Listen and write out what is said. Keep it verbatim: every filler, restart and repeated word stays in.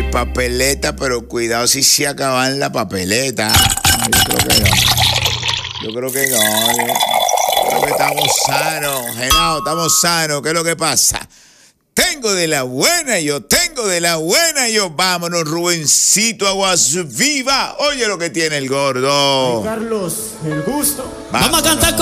papeleta, pero cuidado si se acaban la papeleta. Ay, yo creo que no. Yo creo que no. Yo creo que estamos sanos, Genao, estamos sanos. ¿Qué es lo que pasa? Tengo de la buena, yo tengo de la buena, yo. Vámonos, Rubencito Aguas Viva. Oye lo que tiene el gordo. Ay, Carlos, el gusto. Vámonos. Vamos a cantar.